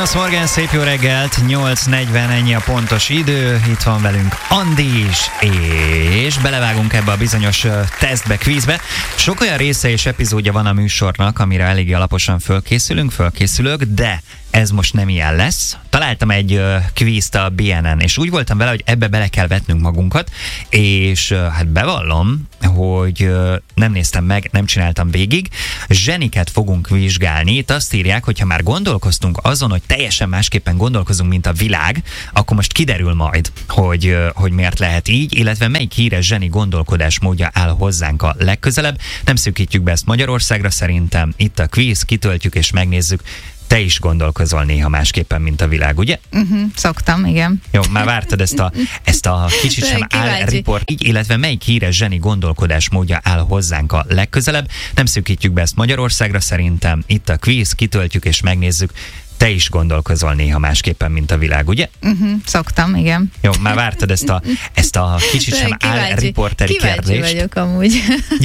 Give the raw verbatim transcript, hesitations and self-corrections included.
Szevasz Morgan, szép jó reggelt, nyolc negyven, ennyi a pontos idő, itt van velünk Andi is, és belevágunk ebbe a bizonyos tesztbe, kvízbe. Sok olyan része és epizódja van a műsornak, amire eléggé alaposan fölkészülünk, fölkészülök, de ez most nem ilyen lesz. Találtam egy uh, kvízt a bé en en, és úgy voltam vele, hogy ebbe bele kell vetnünk magunkat, és uh, hát bevallom, hogy uh, nem néztem meg, nem csináltam végig. Zseniket fogunk vizsgálni. Itt azt írják, hogy ha már gondolkoztunk azon, hogy teljesen másképpen gondolkozunk, mint a világ, akkor most kiderül majd, hogy, uh, hogy miért lehet így, illetve melyik híres zseni gondolkodásmódja áll hozzánk a legközelebb. Nem szűkítjük be ezt Magyarországra, szerintem itt a kvíz, kitöltjük és megnézzük. Te is gondolkozol néha másképpen, mint a világ, ugye? Uh-huh, szoktam, igen. Jó, már vártad ezt a, ezt a kicsit sem áll riport, így, illetve melyik híres zseni gondolkodásmódja áll hozzánk a legközelebb. Nem szűkítjük be ezt Magyarországra, szerintem itt a kvíz, kitöltjük és megnézzük. Te is gondolkozol néha másképpen, mint a világ, ugye? Uh-huh, szoktam, igen. Jó, már vártad ezt a, ezt a kicsit sem áll riporteri kérdést. Kíváncsi vagyok amúgy.